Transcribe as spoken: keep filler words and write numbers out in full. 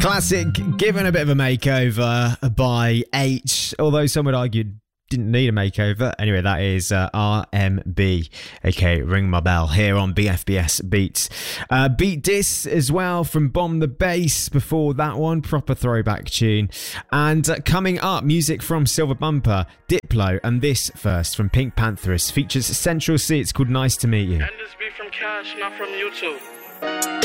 Classic, given a bit of a makeover by H, although some would argue didn't need a makeover. Anyway, that is uh, R M B, aka Ring My Bell, here on B F B S Beats. Uh, Beat Dis as well from Bomb the Bass before that one, proper throwback tune. And uh, coming up, music from Silver Bumper, Diplo, and this first from Pink Pantheress features Central C. It's called Nice to Meet You. And this beat from Cash, not from YouTube.